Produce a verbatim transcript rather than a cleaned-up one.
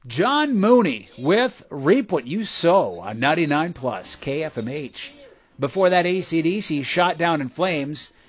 John Mooney with Reap What You Sow on ninety-nine plus K F M H. Before that, A C D C Shot Down in Flames